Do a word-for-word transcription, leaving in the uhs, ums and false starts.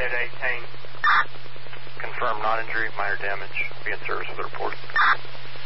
Warhead eighteen. Confirm non-injury, minor damage. Be in service with the report.